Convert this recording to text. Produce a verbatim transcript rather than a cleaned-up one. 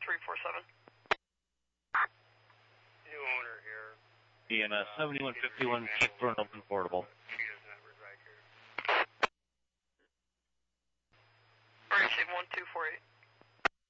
three four seven. New owner here. E M S seventy-one fifty-one, check for an open portable. She doesn't have her right here. Racing one two four eight.